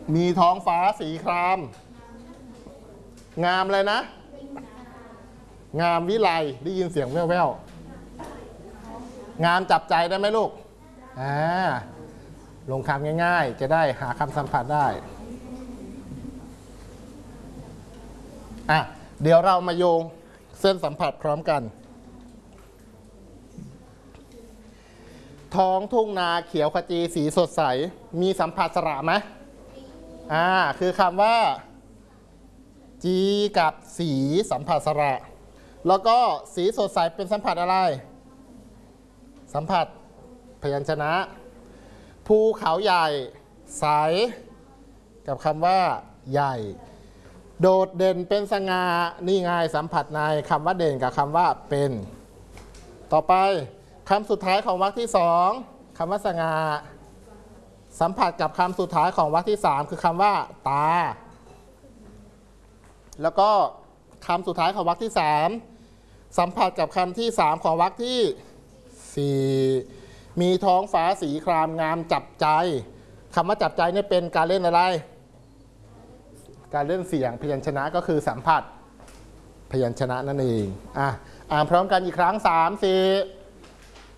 มีท้องฟ้าสีครามงามเลยนะงามวิไลได้ยินเสียงแว่วๆงามจับใจได้ไหมลูกลงคำง่ายๆจะได้หาคำสัมผัสได้เดี๋ยวเรามาโยงเส้นสัมผัสพร้อมกันท้องทุ่งนาเขียวขจีสีสดใสมีสัมผัสสระไหมคือคำว่าจีกับสีสัมผัสสระแล้วก็สีสดใสเป็นสัมผัสอะไรสัมผัสพยัญชนะภูเขาใหญ่ใสกับคำว่าใหญ่โดดเด่นเป็นสง่านี่ไงสัมผัสในคำว่าเด่นกับคำว่าเป็นต่อไปคำสุดท้ายของวรรคที่สองคำว่าสง่าสัมผัสกับคำสุดท้ายของวรรคที่สามคือคำว่าตาแล้วก็คำสุดท้ายของวรรคที่สามสัมผัสกับคำที่สามของวรรคที่สี่มีท้องฟ้าสีครามงามจับใจคำว่าจับใจนี่เป็นการเล่นอะไรการเล่นเสียงพยัญชนะก็คือสัมผัสพยัญชนะนั่นเองอ่านพร้อมกันอีกครั้ง3 4